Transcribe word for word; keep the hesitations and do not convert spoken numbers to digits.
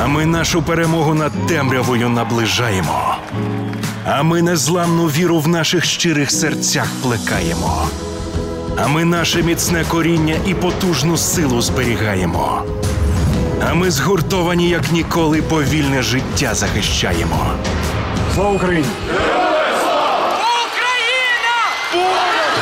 А ми нашу перемогу над темрявою наближаємо. А ми незламну віру в наших щирих серцях плекаємо. А ми наше міцне коріння і потужну силу зберігаємо. А ми згуртовані, як ніколи, бо вільне життя захищаємо. Слава Україні!